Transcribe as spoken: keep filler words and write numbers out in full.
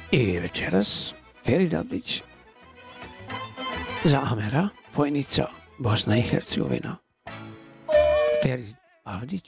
I večeras Ferid Avdić za Amera, Vojnica, Bosna i Hercegovina. Ferid Avdić